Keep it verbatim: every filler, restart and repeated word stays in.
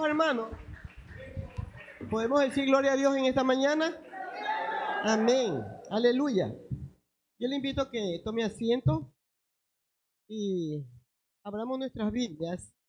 trabajo, hermano? ¿Podemos decir gloria a Dios en esta mañana? Amén. Aleluya. Yo le invito a que tome asiento y abramos nuestras Biblias